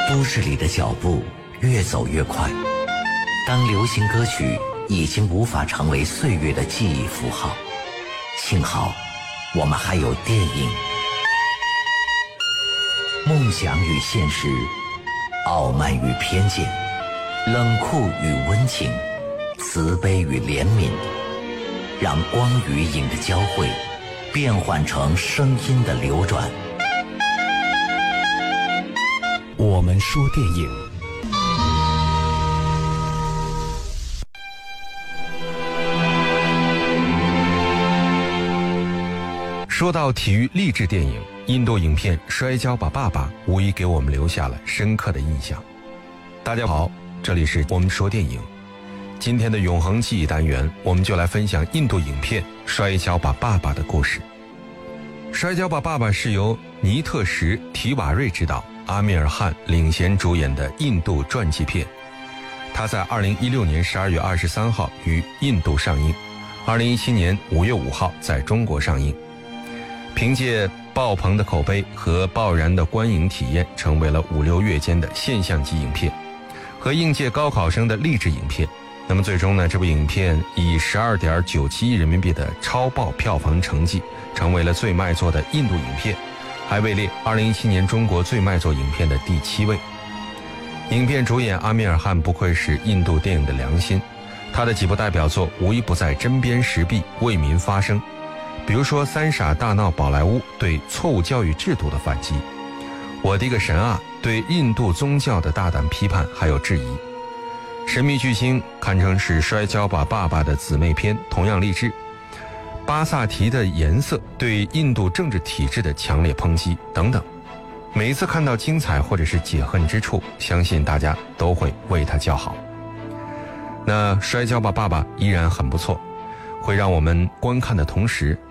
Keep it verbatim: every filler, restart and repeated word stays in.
都市里的脚步越走越快，当流行歌曲已经无法成为岁月的记忆符号，幸好我们还有电影。梦想与现实，傲慢与偏见，冷酷与温情，慈悲与怜悯，让光与影的交汇变换成声音的流转。 我们说电影。说到体育励志电影，印度影片《摔跤吧，爸爸》无疑给我们留下了深刻的印象。大家好，这里是我们说电影。今天的永恒记忆单元，我们就来分享印度影片《摔跤吧，爸爸》的故事。《摔跤吧，爸爸》是由尼特什·提瓦瑞执导，阿米尔·汗领衔主演的印度传记片。它在二零一六年十二月二十三号于印度上映，二零一七年五月五号在中国上映。凭借爆棚的口碑和爆燃的观影体验，成为了五六月间的现象级影片和应届高考生的励志影片。那么最终呢，这部影片以 十二点九七亿人民币的超爆票房成绩，成为了最卖座的印度影片，还位列二零一七年中国最卖座影片的第七位。影片主演阿米尔汗不愧是印度电影的良心，他的几部代表作无一不在针砭时弊，为民发声。比如说《三傻大闹宝莱坞》对错误教育制度的反击，《我的个神啊》对印度宗教的大胆批判还有质疑，《神秘巨星》堪称是《摔跤吧，爸爸》的姊妹篇，同样励志，《巴萨提的颜色》对印度政治体制的强烈抨击等等。每一次看到精彩或者是解恨之处，相信大家都会为他叫好。那《摔跤吧，爸爸》依然很不错，会让我们观看的同时